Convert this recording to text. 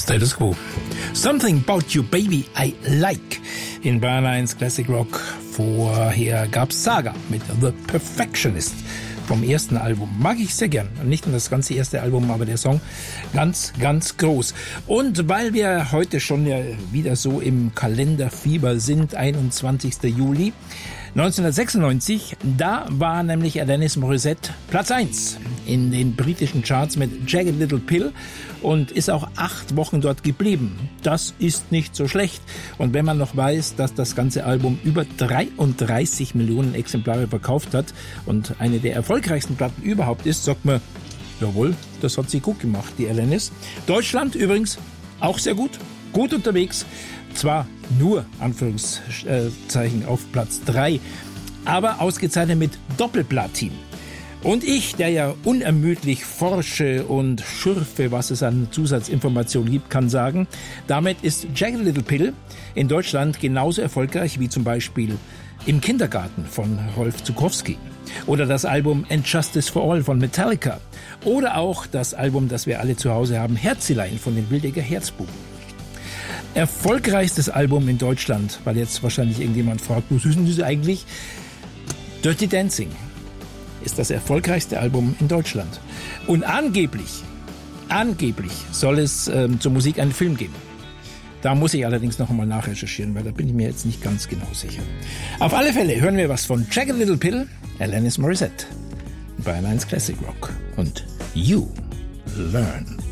Status Quo. Something About You Baby I Like. In Bayern 1 Classic Rock. Vorher gab's Saga mit The Perfectionist vom ersten Album. Mag ich sehr gern. Nicht nur das ganze erste Album, aber der Song ganz, ganz groß. Und weil wir heute schon ja wieder so im Kalenderfieber sind, 21. Juli 1996, da war nämlich Alanis Morissette Platz 1 in den britischen Charts mit Jagged Little Pill und ist auch 8 Wochen dort geblieben. Das ist nicht so schlecht. Und wenn man noch weiß, dass das ganze Album über 33 Millionen Exemplare verkauft hat und eine der erfolgreichsten Platten überhaupt ist, sagt man, jawohl, das hat sie gut gemacht, die Alanis. Deutschland übrigens auch sehr gut, gut unterwegs. Zwar nur, Anführungszeichen, auf Platz 3, aber ausgezeichnet mit Doppelplatin. Und ich, der ja unermüdlich forsche und schürfe, was es an Zusatzinformationen gibt, kann sagen, damit ist Jagged Little Pill in Deutschland genauso erfolgreich wie zum Beispiel Im Kindergarten von Rolf Zuckowski oder das Album And Justice for All von Metallica oder auch das Album, das wir alle zu Hause haben, Herzilein von den Wildecker Herzbuben. Erfolgreichstes Album in Deutschland, weil jetzt wahrscheinlich irgendjemand fragt, was ist denn das eigentlich? Dirty Dancing ist das erfolgreichste Album in Deutschland. Und angeblich soll es zur Musik einen Film geben. Da muss ich allerdings noch einmal nachrecherchieren, weil da bin ich mir jetzt nicht ganz genau sicher. Auf alle Fälle hören wir was von Jagged Little Pill, Alanis Morissette, Bayern 1 Classic Rock und You Learn.